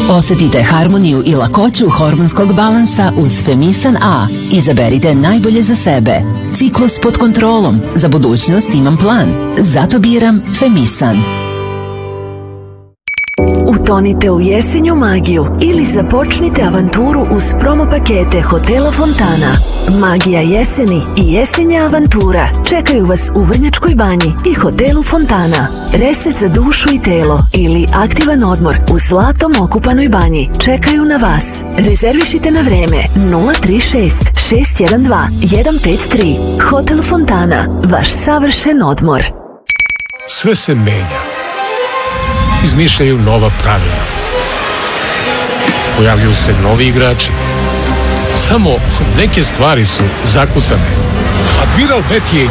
Osetite harmoniju i lakoću hormonskog balansa uz Femisan A. Izaberite najbolje za sebe. Ciklus pod kontrolom. Za budućnost imam plan. Zato biram Femisan. Utonite u jesenju magiju ili započnite avanturu uz promo pakete Hotela Fontana. Magija jeseni i jesenja avantura čekaju vas u Vrnjačkoj banji i Hotelu Fontana. Reset za dušu i telo ili aktivan odmor u zlatom okupanoj banji čekaju na vas. Rezervišite na vreme 036 612 153. Hotel Fontana, vaš savršen odmor. Sve se menja. Izmišljaju nova pravila. Pojavljuju se novi igrači. Samo neke stvari su zakucane. Admiral Bet je